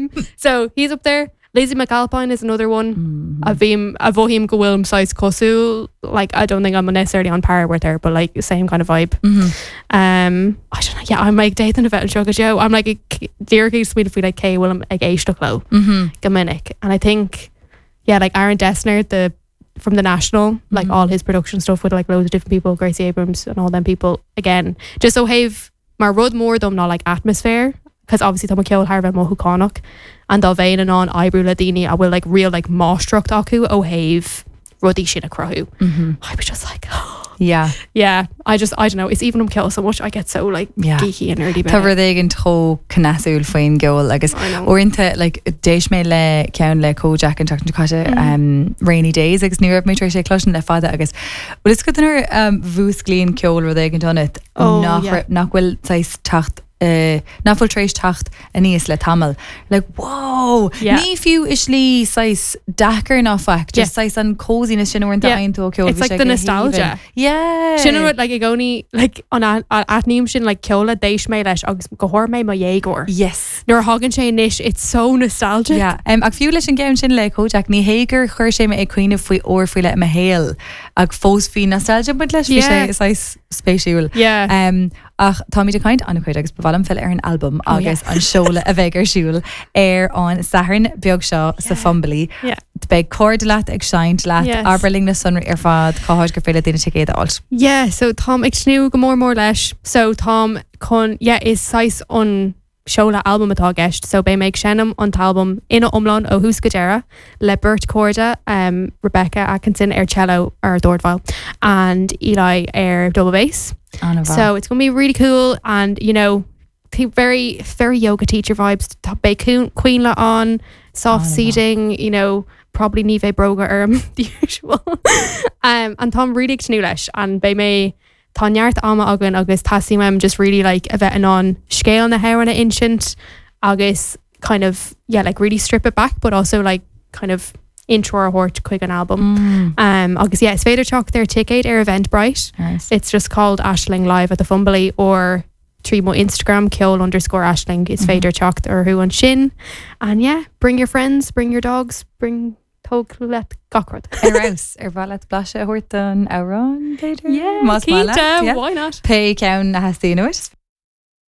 So he's up there. Lizzie McAlpine is another one. A bhím go bhfuil size cosú. Like, I don't think I'm necessarily on par with her, but like same kind of vibe. I don't know. Yeah, I'm like dating a vet and sugar Joe. I'm like dear case sweet if we like Kay Willem like Aishtuklo Gaminic. And I think like Aaron Dessner from the National, like all his production stuff with like loads of different people, Gracie Abrams and all them people, again just so have mar rud more them not like atmosphere, because obviously Tom McKeown Harvey Mo Huconach and Dalvain and on Ibru Ladini I will like real like Mostruct Aku have Ruddy Shina Crohu. I was just like yeah I don't know, it's even McKeown so much I get so like geeky and nerdy Tá rud an tó canasúil faoin geol agus orinthe like déis mé le ceann le Kojak and Tuckton Dakota rainy days agus ní raibh mé trééis sé cloisian le fada agus well is good ar bhús glíon ceol rud ag an donit nach bhfuil sais tacht nafol trééis tacht a níos le tamil like wow ní fiú is lí sais dachar ná fac just sais an coziness sin orinthe aintó ceol it's like the nostalgia sin like I goni like on atníim sin like ceola déis mé leis agus go hor mé ma dhégor nuair hagann sé inis it's so nostalgic ag fiú leis an game sin le Kojak ní hégur chuir sé me ag cuioine faoi or faoi le a héal ag fós fi nostalgia bud leis fi sé sais spéisiúil ach Tommy de Kind an chuid agus bhlam fel ar an album agus an seola a bheith ar siúil ar an saharn beag seo sa Fumblí be cord leat ag seint leat Aberling na sunra ar fad cáid gur féile daine ticéad áilt so Tom ag snú go mór leis so Tom chun is sais an seola album atá gist so bé méid senam an talbum ina omlán ó hús godéire le Bert Corda Rebecca Atkinson ar cello ar Dordval and Eli ar double bass. So it's gonna be really cool and you know very very yoga teacher vibes. Queen la on soft seating, you know, probably Nive Broga the usual and Tom really new leis and bei me Tanyart ama agan agus tasimem just really like a bit on scale na hair on an ancient agus kind of like really strip it back but also like kind of intro or hort quick an album agus it's Vader Chalk their ticket air Eventbrite it's just called Ashling Live at the Fumblí or Trimo Instagram Keol_Ashling it's Vader Chalk or who on Shin and bring your friends, bring your dogs, bring Tog let gocrod Eros bhalet blase hortan aron Peter why not pay ceann na hastíú